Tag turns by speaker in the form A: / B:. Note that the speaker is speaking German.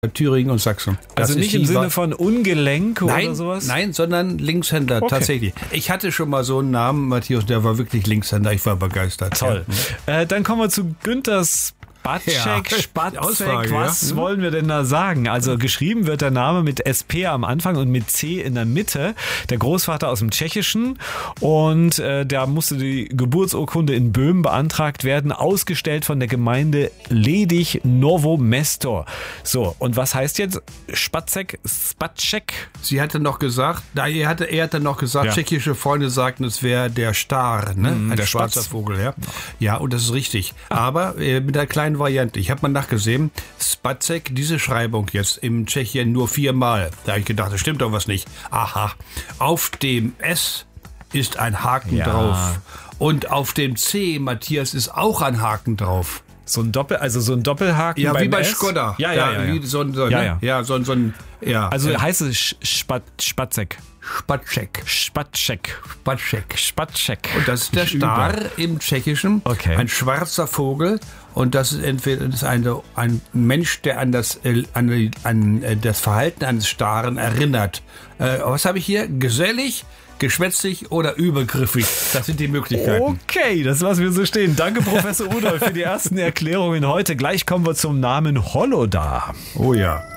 A: Thüringen und Sachsen.
B: Also nicht im Sinne von Ungelenk oder sowas?
A: Nein, sondern Linkshänder, tatsächlich. Ich hatte schon mal so einen Namen, Matthias, der war wirklich Linkshänder. Ich war begeistert.
B: Toll. Ja. Dann kommen wir zu Günthers Spatzek, was wollen wir denn da sagen? Also geschrieben wird der Name mit SP am Anfang und mit C in der Mitte. Der Großvater aus dem Tschechischen und da musste die Geburtsurkunde in Böhmen beantragt werden, ausgestellt von der Gemeinde Ledig Novo Mesto. So, und was heißt jetzt Spatzek?
A: Sie hatte noch gesagt, er hatte noch gesagt, tschechische Freunde sagten, es wäre der Star, ne? Ein
B: der
A: schwarzer Vogel, ja. Ja, und das ist richtig. Aber mit einer kleinen Variante. Ich habe mal nachgesehen, Spatzek, diese Schreibung jetzt im Tschechien nur 4-mal. Da habe ich gedacht, das stimmt doch was nicht. Aha, auf dem S ist ein Haken drauf. Und auf dem C, Matthias, ist auch ein Haken drauf.
B: So ein Doppelhaken.
A: Ja,
B: beim
A: wie bei
B: S?
A: Skoda.
B: Ja.
A: Wie so ein,
B: Also heißt es Spatzek.
A: Spatzek.
B: Und
A: das ist der Star im Tschechischen.
B: Okay.
A: Ein schwarzer Vogel. Und das ist entweder ein Mensch, der an das Verhalten eines Staren erinnert. Was habe ich hier? Gesellig, geschwätzig oder übergriffig. Das sind die Möglichkeiten.
B: Okay, das lassen wir so stehen. Danke, Professor Rudolf, für die ersten Erklärungen heute. Gleich kommen wir zum Namen Holoda.
A: Oh ja.